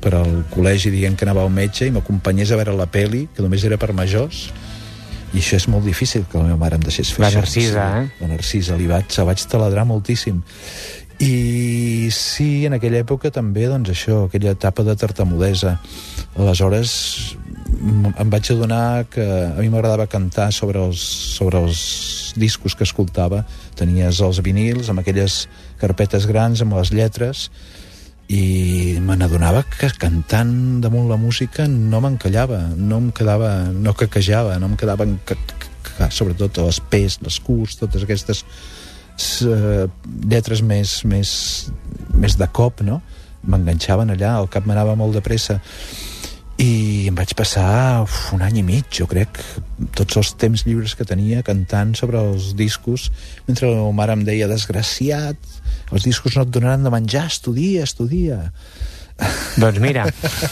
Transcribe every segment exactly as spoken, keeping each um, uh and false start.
per al col·legi dient que anava al metge i m'acompanyés a veure la peli, que només era per majors, i això és molt difícil que la meva mare em deixés fer la això. Narcisa, sí, eh? La Narcisa, li vaig, la vaig taladrar moltíssim. I sí, en aquella època també, doncs això, aquella etapa de tartamudesa. Aleshores em vaig adonar que a mi m'agradava cantar sobre els, sobre els discos que escoltava. Tenies els vinils amb aquelles carpetes grans amb les lletres, i me n'adonava que cantant damunt la música no m'encallava, no em quedava, no caquejava, no em quedaven sobretot les P's, les Q's, totes aquestes uh, lletres més, més, més de cop, no? M'enganxaven allà, el cap m'anava molt de pressa, i em vaig passar uf, un any i mig, jo crec, tots els temps lliures que tenia cantant sobre els discos, mentre la meva mare em deia: desgraciat, els discos no et donaran de menjar, estudia, estudia. Doncs mira.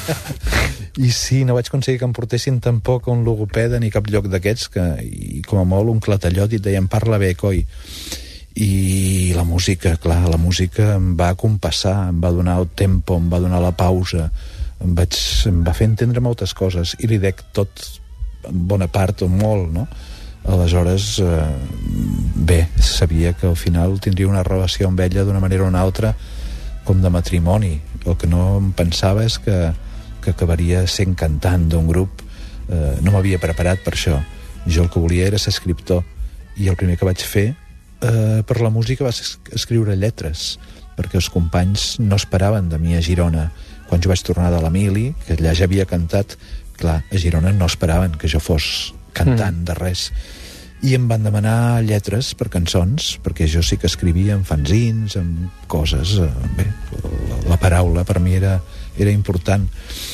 I sí, no vaig aconseguir que em portessin tampoc a un logopeda ni cap lloc d'aquests, que, i com a molt un clatallot, i et deien: parla bé, coi. I la música, clar, la música em va compassar, em va donar el tempo, em va donar la pausa, em, vaig, em va fer entendre moltes coses, i li dec tot, en bona part o molt, no? Aleshores, eh, bé, sabia que al final tindria una relació amb ella d'una manera o una altra, com de matrimoni. El que no em pensava és que, que acabaria sent cantant d'un grup. Eh, no m'havia preparat per això. Jo el que volia era ser escriptor, i el primer que vaig fer eh, per la música va ser escriure lletres, perquè els companys no esperaven de mi a Girona. Quan jo vaig tornar de la Mili, que allà ja havia cantat, clar, a Girona no esperaven que jo fos cantant mm. de res, i em van demanar lletres per cançons, perquè jo sí que escrivia en fanzins, en coses, bé, la, la paraula per mi era, era important,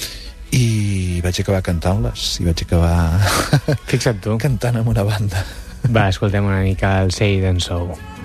i vaig acabar cantant-les, i vaig acabar fixa't tu, cantant amb una banda. Va, escoltem una mica el Say Then So.